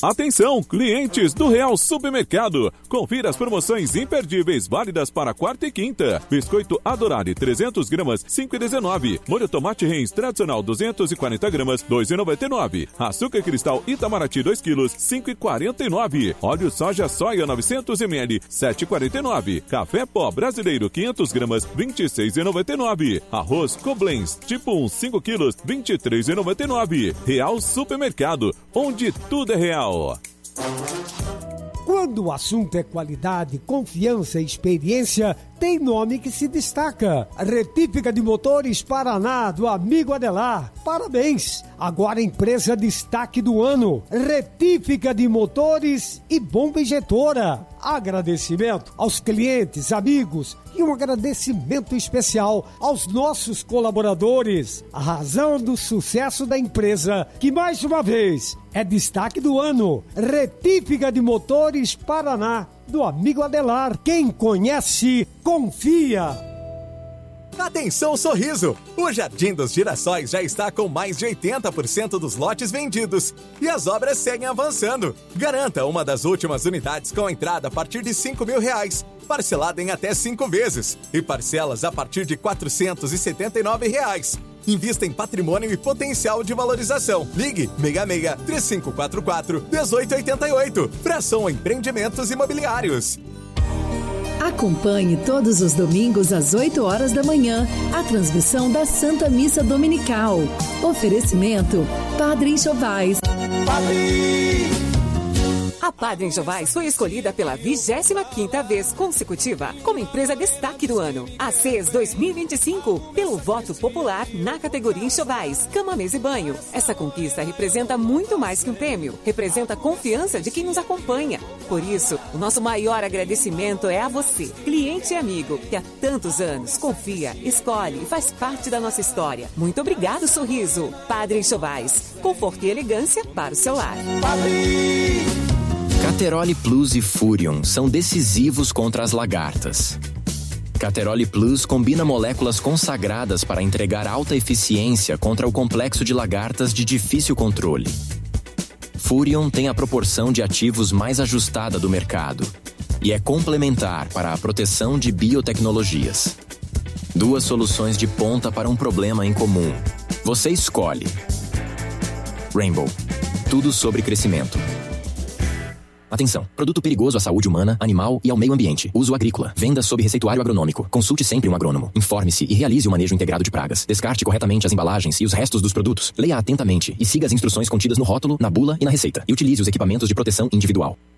Atenção, clientes do Real Supermercado. Confira as promoções imperdíveis válidas para quarta e quinta. Biscoito Adorare 300 gramas, 5,19. Molho tomate Reis tradicional 240 gramas, 2,99. Açúcar cristal Itamaraty 2 quilos, 5,49. Óleo soja soia 900 ml, 7,49. Café pó brasileiro 500 gramas, 26,99. Arroz Koblenz tipo 1, 5 quilos, 23,99. Real Supermercado, onde tudo é real. Quando o assunto é qualidade, confiança e experiência, tem nome que se destaca. Retífica de Motores Paraná, do amigo Adelar. Parabéns! Agora empresa destaque do ano. Retífica de Motores e Bomba Injetora. Agradecimento aos clientes, amigos e um agradecimento especial aos nossos colaboradores. A razão do sucesso da empresa, que mais uma vez é destaque do ano. Retífica de Motores Paraná, do amigo Adelar. Quem conhece, confia. Atenção, Sorriso! O Jardim dos Girassóis já está com mais de 80% dos lotes vendidos e as obras seguem avançando. Garanta uma das últimas unidades com entrada a partir de R$5.000, parcelada em até 5 vezes e parcelas a partir de R$479. Invista em patrimônio e potencial de valorização. Ligue 66-3544-1888. Fração Empreendimentos Imobiliários. Acompanhe todos os domingos às 8 horas da manhã a transmissão da Santa Missa Dominical. Oferecimento Padre Enxovais. A Padre Enxovais foi escolhida pela 25ª vez consecutiva como empresa destaque do ano. ACES 2025, pelo voto popular na categoria Enxovais, cama, mesa e banho. Essa conquista representa muito mais que um prêmio. Representa a confiança de quem nos acompanha. Por isso, o nosso maior agradecimento é a você, cliente e amigo, que há tantos anos confia, escolhe e faz parte da nossa história. Muito obrigado, Sorriso. Padre Enxovais, conforto e elegância para o seu lar. Cateroli Plus e Furion são decisivos contra as lagartas. Cateroli Plus combina moléculas consagradas para entregar alta eficiência contra o complexo de lagartas de difícil controle. Furion tem a proporção de ativos mais ajustada do mercado e é complementar para a proteção de biotecnologias. 2 soluções de ponta para um problema em comum. Você escolhe. Rainbow. Tudo sobre crescimento. Atenção, produto perigoso à saúde humana, animal e ao meio ambiente. Uso agrícola. Venda sob receituário agronômico. Consulte sempre um agrônomo. Informe-se e realize o manejo integrado de pragas. Descarte corretamente as embalagens e os restos dos produtos. Leia atentamente e siga as instruções contidas no rótulo, na bula e na receita. E utilize os equipamentos de proteção individual.